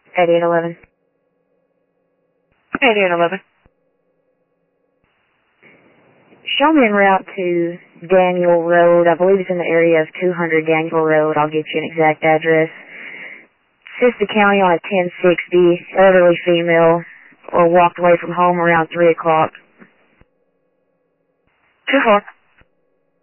8811. 8811. Show me en route to Daniel Road. I believe it's in the area of 200 Daniel Road. I'll get you an exact address. Sister County on a 1060, elderly female, or walked away from home around 3 o'clock. 2-4.